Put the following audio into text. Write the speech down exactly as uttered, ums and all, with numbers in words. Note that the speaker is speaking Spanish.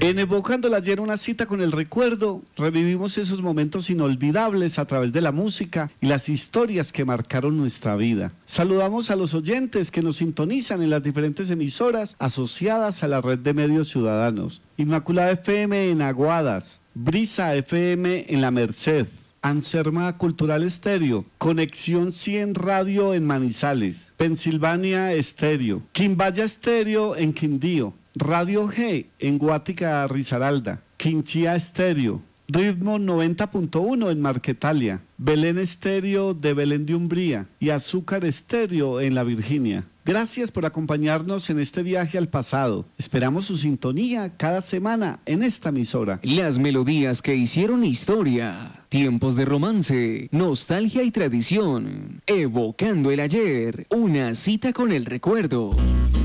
En Evocando el Ayer, una cita con el recuerdo, revivimos esos momentos inolvidables a través de la música y las historias que marcaron nuestra vida. Saludamos a los oyentes que nos sintonizan en las diferentes emisoras asociadas a la red de medios ciudadanos. Inmaculada F M en Aguadas, Brisa F M en La Merced, Anserma Cultural Estéreo, Conexión cien Radio en Manizales, Pensilvania Estéreo, Quimbaya Estéreo en Quindío, Radio G en Guática Risaralda, Quinchía Estéreo, Ritmo noventa punto uno en Marquetalia, Belén Estéreo de Belén de Umbría y Azúcar Estéreo en La Virginia. Gracias por acompañarnos en este viaje al pasado. Esperamos su sintonía cada semana en esta emisora. Las melodías que hicieron historia, tiempos de romance, nostalgia y tradición. Evocando el ayer, una cita con el recuerdo.